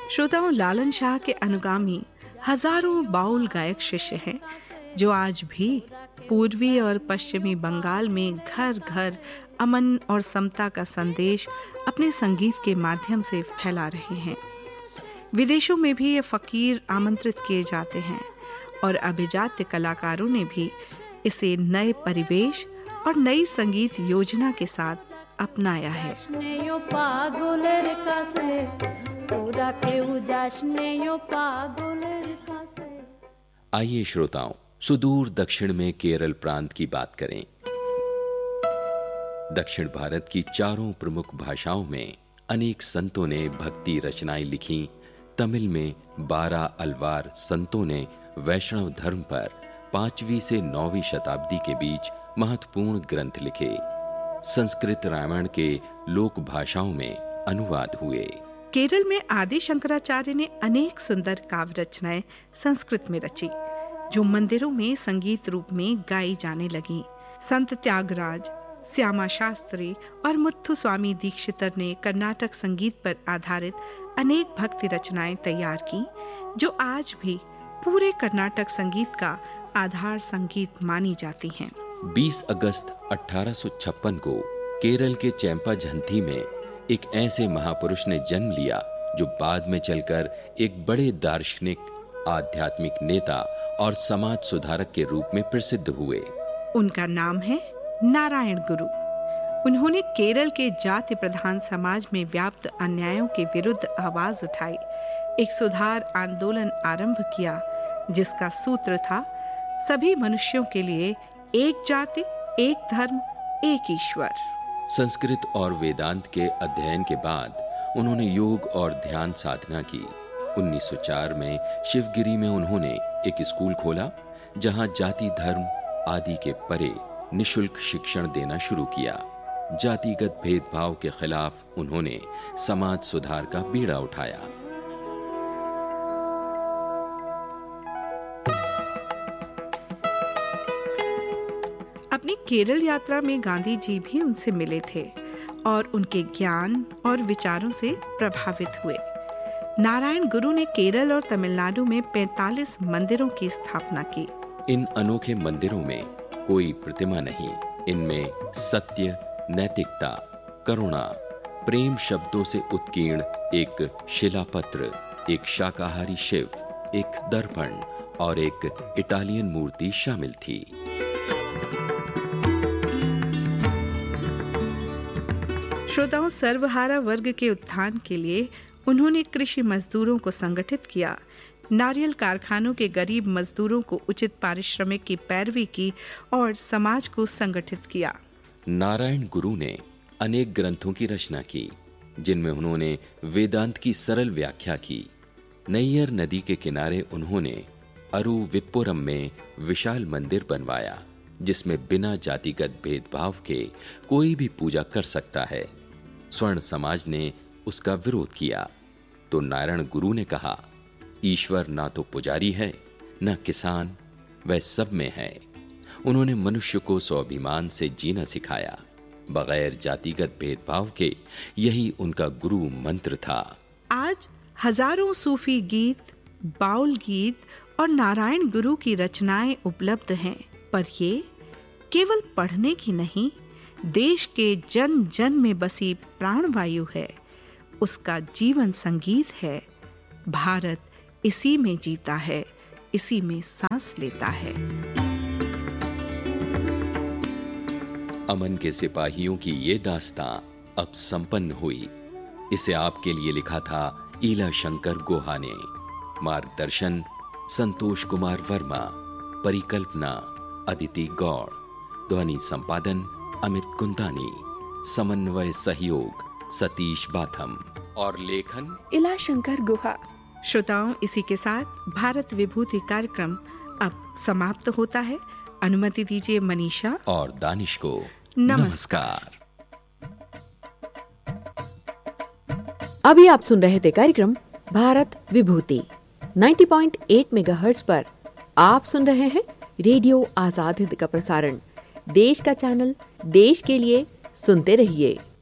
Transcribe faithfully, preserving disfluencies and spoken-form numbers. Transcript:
श्रोताओं, लालन शाह के अनुगामी हजारों बाउल गायक शिष्य हैं जो आज भी पूर्वी और पश्चिमी बंगाल में घर घर अमन और समता का संदेश अपने संगीत के माध्यम से फैला रहे हैं। विदेशों में भी ये फकीर आमंत्रित किए जाते हैं और अभिजात्य कलाकारों ने भी इसे नए परिवेश और नई संगीत योजना के साथ अपनाया है। आइए श्रोताओं, सुदूर दक्षिण में केरल प्रांत की बात करें। दक्षिण भारत की चारों प्रमुख भाषाओं में अनेक संतों ने भक्ति रचनाएं लिखी। तमिल में बारह अलवार संतों ने वैष्णव धर्म पर पांचवी से नौवीं शताब्दी के बीच महत्वपूर्ण ग्रंथ लिखे। संस्कृत रामायण के लोक भाषाओं में अनुवाद हुए। केरल में आदि शंकराचार्य ने अनेक सुंदर काव्य रचनाएं संस्कृत में रची, जो मंदिरों में संगीत रूप में गाई जाने लगी। संत त्यागराज, श्यामा शास्त्री और मुथुस्वामी दीक्षितर ने कर्नाटक संगीत पर आधारित अनेक भक्ति रचनाएं तैयार की, जो आज भी पूरे कर्नाटक संगीत का आधार संगीत मानी जाती हैं। बीस अगस्त अठारह सौ छप्पन को केरल के चैंपाझंथी में एक ऐसे महापुरुष ने जन्म लिया जो बाद में चलकर एक बड़े दार्शनिक, आध्यात्मिक नेता और समाज सुधारक के रूप में प्रसिद्ध हुए। उनका नाम है नारायण गुरु। उन्होंने केरल के जाति प्रधान समाज में व्याप्त अन्यायों के विरुद्ध आवाज उठाई, एक सुधार आंदोलन आरंभ किया जिसका सूत्र था सभी मनुष्यों के लिए एक जाति, एक धर्म, एक ईश्वर। संस्कृत और वेदांत के अध्ययन के बाद उन्होंने योग और ध्यान साधना की। उन्नीस सौ चार में शिवगिरी में उन्होंने एक स्कूल खोला जहां जाति धर्म आदि के परे निशुल्क शिक्षण देना शुरू किया। जातिगत भेदभाव के खिलाफ उन्होंने समाज सुधार का बीड़ा उठाया। अपनी केरल यात्रा में गांधी जी भी उनसे मिले थे और उनके ज्ञान और विचारों से प्रभावित हुए। नारायण गुरु ने केरल और तमिलनाडु में पैंतालीस मंदिरों की स्थापना की। इन अनोखे मंदिरों में कोई प्रतिमा नहीं। इनमें सत्य, नैतिकता, करुणा, प्रेम शब्दों से उत्कीर्ण एक शिलापत्र, एक शाकाहारी शिव, एक दर्पण और एक इटालियन मूर्ति शामिल थी। श्रोताओं, सर्वहारा वर्ग के उत्थान के लिए उन्होंने कृषि मजदूरों को संगठित किया, नारियल कारखानों के गरीब मजदूरों को उचित पारिश्रमिक की पैरवी की और समाज को संगठित किया। नारायण गुरु ने अनेक ग्रंथों की रचना की, जिनमें उन्होंने वेदांत की सरल व्याख्या की। नैयर नदी के किनारे उन्होंने अरुविप्पुरम में विशाल मंदिर बनवाया, जिसमें बिना जातिगत भेदभाव के कोई भी पूजा कर सकता है। स्वर्ण समाज ने उसका विरोध किया तो नारायण गुरु ने कहा, ईश्वर ना तो पुजारी है, न किसान, वह सब में है। उन्होंने मनुष्य को स्वाभिमान से जीना सिखाया, बगैर जातिगत भेदभाव के। यही उनका गुरु मंत्र था। आज हजारों सूफी गीत, बाउल गीत और नारायण गुरु की रचनाएं उपलब्ध हैं, पर ये केवल पढ़ने की नहीं, देश के जन जन में बसी प्राणवायु है, उसका जीवन संगीत है। भारत इसी में जीता है, इसी में सांस लेता है। अमन के सिपाहियों की ये दास्तां अब संपन्न हुई। इसे आपके लिए लिखा था ईला शंकर गुहा ने। मार्गदर्शन संतोष कुमार वर्मा, परिकल्पना अदिति गौड़, ध्वनि संपादन अमित कुंदानी, समन्वय सहयोग सतीश बाथम और लेखन ईला शंकर गुहा। श्रोताओं, इसी के साथ भारत विभूति कार्यक्रम अब समाप्त होता है। अनुमति दीजिए मनीषा और दानिश को नमस्कार। अभी आप सुन रहे थे कार्यक्रम भारत विभूति नब्बे पॉइंट आठ मेगाहर्ट्ज पर। आप सुन रहे हैं रेडियो आजाद हिंद का प्रसारण। देश का चैनल, देश के लिए। सुनते रहिए।